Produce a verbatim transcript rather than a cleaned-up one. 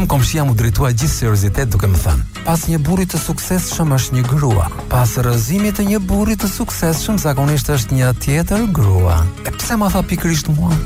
Vetëm komshia mu drejtua gjithë seriozitet duke më thënë: pas një burri të suksesshëm është një grua. Pas rrëzimit të një burri të suksesshëm zakonisht është një tjetër grua. E pse ma tha pikërisht mua?